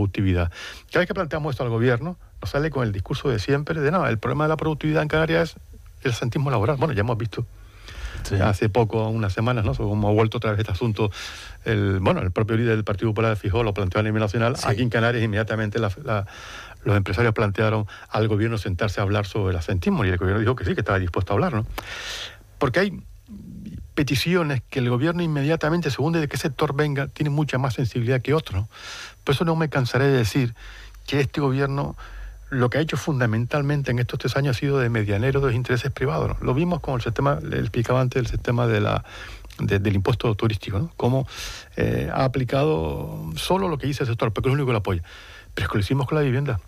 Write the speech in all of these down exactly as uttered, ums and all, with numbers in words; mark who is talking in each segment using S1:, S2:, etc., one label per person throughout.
S1: productividad. Cada vez que planteamos esto al gobierno, nos sale con el discurso de siempre de no, el problema de la productividad en Canarias es el absentismo laboral. Bueno, ya hemos visto sí. hace poco, unas semanas, ¿no? Como ha vuelto otra vez este asunto, el bueno, el propio líder del Partido Popular fijó, lo planteó a nivel nacional, sí. aquí en Canarias inmediatamente la, la, los empresarios plantearon al gobierno sentarse a hablar sobre el absentismo y el gobierno dijo que sí, que estaba dispuesto a hablar, ¿no? Porque hay peticiones que el gobierno inmediatamente, según de qué sector venga, tiene mucha más sensibilidad que otro, ¿no? Por eso no me cansaré de decir que este gobierno lo que ha hecho fundamentalmente en estos tres años ha sido de medianero de los intereses privados, ¿no? Lo vimos con el sistema, le explicaba antes, el sistema de la, de, del impuesto turístico, ¿no? Cómo eh, ha aplicado solo lo que dice el sector, porque es lo único que lo apoya. Pero es que lo hicimos con la vivienda.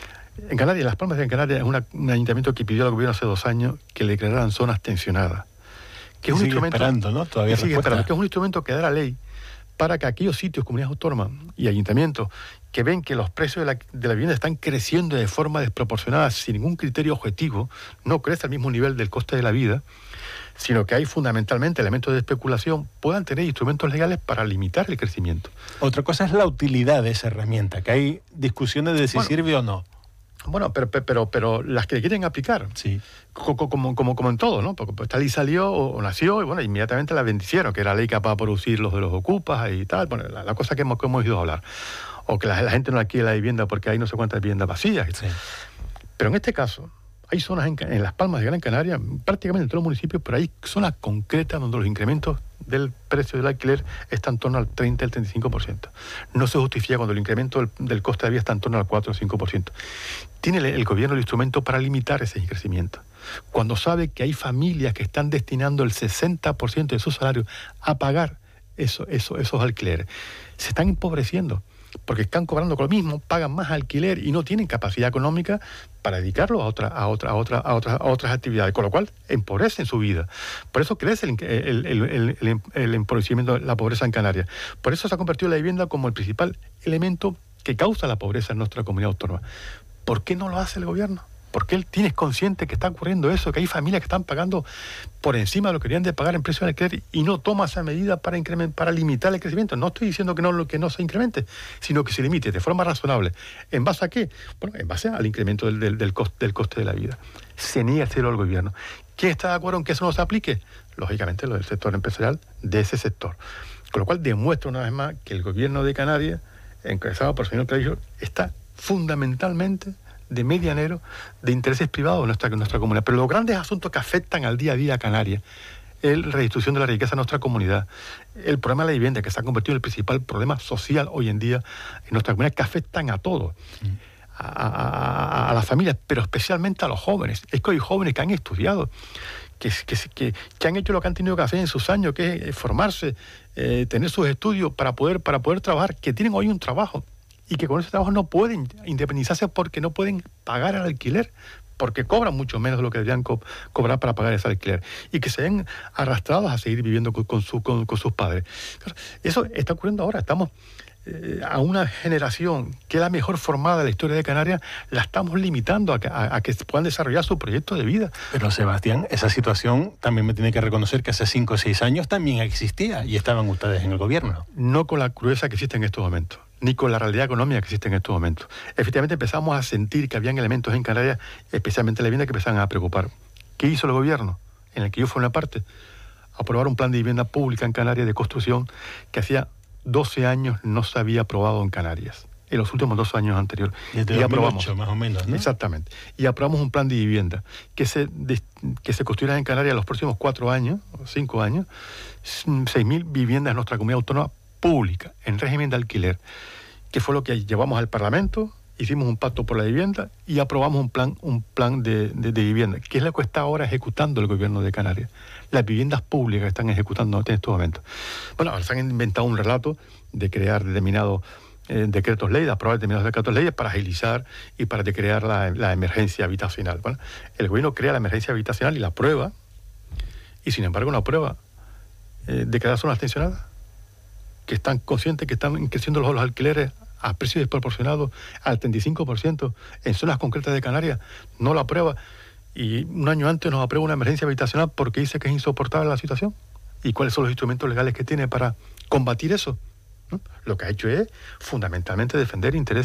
S1: En Canarias, Las Palmas de Canarias, es una, un ayuntamiento que pidió al gobierno hace dos años que le declararan zonas tensionadas. Que es un instrumento,
S2: esperando, ¿no? Todavía
S1: sigue esperando, que es un instrumento que da la ley para que aquellos sitios, comunidades autónomas y ayuntamientos que ven que los precios de la, de la vivienda están creciendo de forma desproporcionada, sin ningún criterio objetivo, no crece al mismo nivel del coste de la vida, sino que hay fundamentalmente elementos de especulación, puedan tener instrumentos legales para limitar el crecimiento.
S2: Otra cosa es la utilidad de esa herramienta, que hay discusiones de si
S1: bueno,
S2: sirve o no.
S1: Bueno, pero, pero, pero las que quieren aplicar,
S2: sí.
S1: como, como, como, como en todo, ¿no? Porque esta ley salió o nació y bueno, inmediatamente la bendicieron, que era la ley capaz de producir los de los ocupas y tal, bueno, la, la cosa que hemos, que hemos ido a hablar. O que la, la gente no adquiere la vivienda porque hay no sé cuántas viviendas vacías. Sí. Pero en este caso, hay zonas en, en Las Palmas de Gran Canaria, prácticamente en todos los municipios, pero hay zonas concretas donde los incrementos del precio del alquiler está en torno al treinta al treinta y cinco por ciento. No se justifica cuando el incremento del, del coste de vida está en torno al cuatro o cinco por ciento. Tiene el, el gobierno el instrumento para limitar ese crecimiento. Cuando sabe que hay familias que están destinando el sesenta por ciento de su salario a pagar eso, eso, esos alquileres, se están empobreciendo. Porque están cobrando con lo mismo, pagan más alquiler y no tienen capacidad económica para dedicarlo a, otra, a, otra, a, otra, a, otras, a otras actividades, con lo cual empobrecen su vida. Por eso crece el, el, el, el, el empobrecimiento, la pobreza en Canarias. Por eso se ha convertido la vivienda como el principal elemento que causa la pobreza en nuestra comunidad autónoma. ¿Por qué no lo hace el gobierno? ¿Por qué él tiene consciente que está ocurriendo eso, que hay familias que están pagando por encima de lo que deberían de pagar en precio de alquiler y no toma esa medida para incrementar, para limitar el crecimiento? No estoy diciendo que no, que no se incremente, sino que se limite de forma razonable. ¿En base a qué? Bueno, en base al incremento del, del, del, coste, del coste de la vida. Se niega a hacerlo el gobierno. ¿Quién está de acuerdo en que eso no se aplique? Lógicamente, lo del sector empresarial de ese sector. Con lo cual demuestra una vez más que el gobierno de Canarias, encabezado por el señor Clavijo, está fundamentalmente de medianero de intereses privados de nuestra, nuestra comunidad. Pero los grandes asuntos que afectan al día a día a Canarias, la redistribución de la riqueza en nuestra comunidad, el problema de la vivienda, que se ha convertido en el principal problema social hoy en día en nuestra comunidad, que afectan a todos, mm. a, a, a las familias, pero especialmente a los jóvenes. Es que hay jóvenes que han estudiado, que, que, que, que han hecho lo que han tenido que hacer en sus años, que es formarse, eh, tener sus estudios para poder, para poder trabajar, que tienen hoy un trabajo, y que con ese trabajo no pueden independizarse porque no pueden pagar el alquiler, porque cobran mucho menos de lo que deberían co- cobrar para pagar ese alquiler, y que se ven arrastrados a seguir viviendo con, con, su, con, con sus padres. Eso está ocurriendo ahora. Estamos eh, a una generación que es la mejor formada de la historia de Canarias, la estamos limitando a que, a, a que puedan desarrollar su proyecto de vida.
S2: Pero Sebastián, esa situación también me tiene que reconocer que hace cinco o seis años también existía y estaban ustedes en el gobierno.
S1: No con la crudeza que existe en estos momentos, ni con la realidad económica que existe en estos momentos. Efectivamente empezamos a sentir que habían elementos en Canarias, especialmente en la vivienda, que empezaban a preocupar. ¿Qué hizo el gobierno? En el que yo fui una parte. Aprobar un plan de vivienda pública en Canarias de construcción que hacía doce años no se había aprobado en Canarias, en los últimos dos años anteriores.
S2: Desde
S1: y
S2: dos mil ocho,
S1: aprobamos,
S2: más o menos, ¿no?
S1: Exactamente. Y aprobamos un plan de vivienda que se, de, que se construirá en Canarias los próximos cuatro años, cinco años, seis mil viviendas en nuestra comunidad autónoma pública, en régimen de alquiler, que fue lo que llevamos al Parlamento, hicimos un pacto por la vivienda y aprobamos un plan, un plan de, de, de vivienda, que es lo que está ahora ejecutando el gobierno de Canarias. Las viviendas públicas que están ejecutando en estos momentos. Bueno, ahora se han inventado un relato de crear determinados eh, decretos ley, de aprobar determinados decretos leyes para agilizar y para de crear la, la emergencia habitacional. Bueno, el gobierno crea la emergencia habitacional y la aprueba, y sin embargo no aprueba eh, de crear zonas tensionadas, que están conscientes que están creciendo los, los alquileres a precios desproporcionados al treinta y cinco por ciento en zonas concretas de Canarias, no la aprueba, y un año antes nos aprueba una emergencia habitacional porque dice que es insoportable la situación. ¿Y cuáles son los instrumentos legales que tiene para combatir eso? ¿No? Lo que ha hecho es fundamentalmente defender intereses